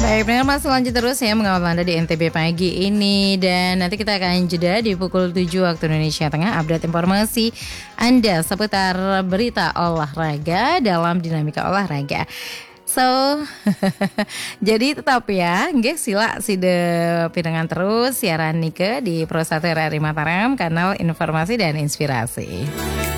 Baik, pendengar masih lanjut terus ya mengawal Anda di NTB pagi ini. Dan nanti kita akan jeda di pukul 7 waktu Indonesia Tengah. Update informasi Anda seputar berita olahraga dalam dinamika olahraga. So, jadi tetap ya, nggak sila side pirengan terus siaran Nike di Pro 1 RRI Mataram, kanal informasi dan inspirasi.